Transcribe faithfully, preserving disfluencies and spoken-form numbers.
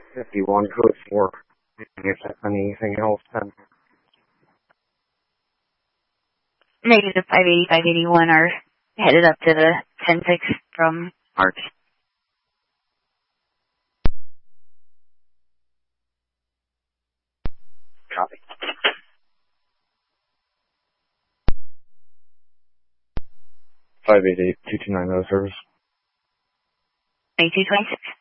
fifty-one code four. If anything else, then Negative five eighty, five eighty-one are headed up to the ten six from Arch. copy. five eight eight, two two nine zero service. twenty-two twenty-six.